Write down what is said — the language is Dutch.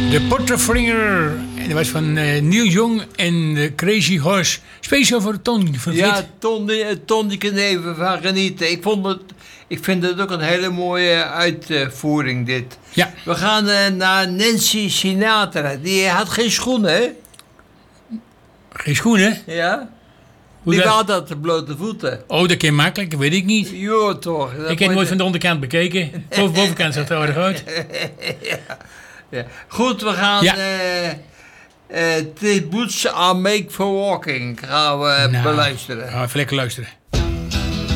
De Porterflinger. En dat was van Neil Young en Crazy Horse. Speciaal voor Ton. Ja, Ton die kan even van genieten. Ik vind het ook een hele mooie uitvoering dit. Ja. We gaan naar Nancy Sinatra. Die had geen schoenen, hè? Geen schoenen? Ja. Hoe Die dat? had dat de blote voeten. Oh, dat kan makkelijk, dat weet ik niet. Jo, toch. Ik heb nooit van de onderkant bekeken. Bovenkant zag het er aardig uit. Ja. Goed, we gaan... Ja. Boots are make for walking gaan we beluisteren. Even lekker luisteren.